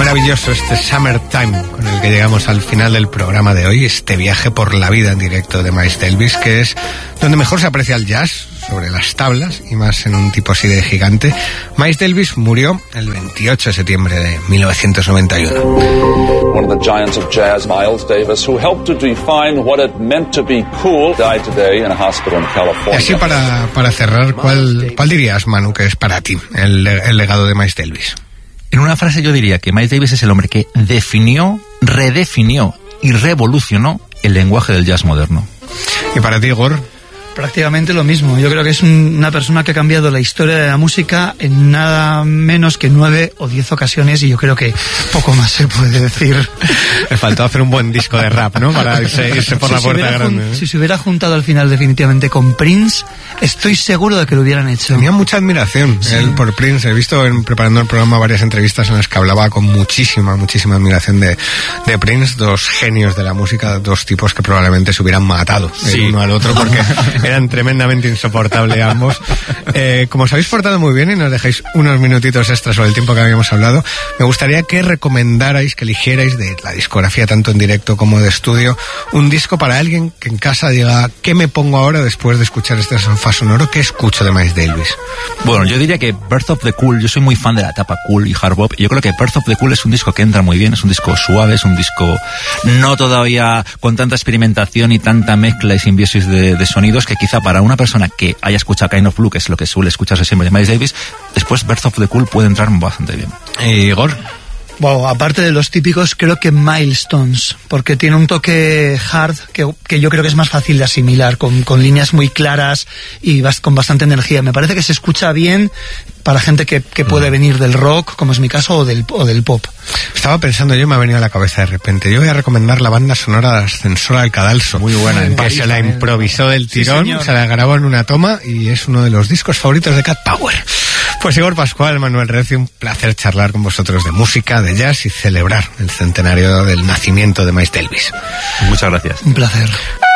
maravilloso este Summertime con el que llegamos al final del programa de hoy, este viaje por la vida en directo de Miles Davis, que es donde mejor se aprecia el jazz sobre las tablas y más en un tipo así de gigante. Miles Davis murió el 28 de septiembre de 1991. One of the giants of jazz, Miles Davis, who helped to define what it meant to be cool, died today in a hospital in California. Y así para cerrar, ¿cuál dirías, Manu, que es para ti el legado de Miles Davis? En una frase yo diría que Miles Davis es el hombre que definió, redefinió y revolucionó el lenguaje del jazz moderno. ¿Y para ti, Igor? Prácticamente lo mismo. Yo creo que es una persona que ha cambiado la historia de la música en nada menos que 9 o 10 ocasiones, y yo creo que poco más se puede decir. Le faltó hacer un buen disco de rap, ¿no? Para irse por la puerta grande. Si se hubiera juntado al final definitivamente con Prince, estoy seguro de que lo hubieran hecho. Tenía mucha admiración él por Prince. He visto preparando el programa varias entrevistas en las que hablaba con muchísima admiración de Prince, dos genios de la música, dos tipos que probablemente se hubieran matado el uno al otro porque eran tremendamente insoportables ambos. Como os habéis portado muy bien y nos dejáis unos minutitos extras sobre el tiempo que habíamos hablado, me gustaría que recomendarais, que eligierais de la discografía tanto en directo como de estudio, un disco para alguien que en casa diga, ¿qué me pongo ahora después de escuchar este sofá sonoro? ¿Qué escucho de Miles Davis? Bueno, yo diría que Birth of the Cool, yo soy muy fan de la etapa cool y hard bop, y yo creo que Birth of the Cool es un disco que entra muy bien, es un disco suave, es un disco no todavía con tanta experimentación y tanta mezcla y simbiosis de sonidos, que quizá para una persona que haya escuchado Kind of Blue, que es lo que suele escucharse siempre de Miles Davis, después Birth of the Cool puede entrar bastante bien. Igor. Wow, aparte de los típicos, creo que Milestones, porque tiene un toque hard que yo creo que es más fácil de asimilar, con líneas muy claras y con bastante energía. Me parece que se escucha bien para gente que puede venir del rock, como es mi caso, o del pop. Estaba pensando, me ha venido a la cabeza de repente. Yo voy a recomendar la banda sonora de Ascensor al Cadalso. Muy buena. Que se la improvisó del tirón, se la grabó en una toma y es uno de los discos favoritos de Cat Power. Pues Igor Pascual, Manuel Recio, un placer charlar con vosotros de música, de jazz y celebrar el centenario del nacimiento de Miles Davis. Muchas gracias. Un placer.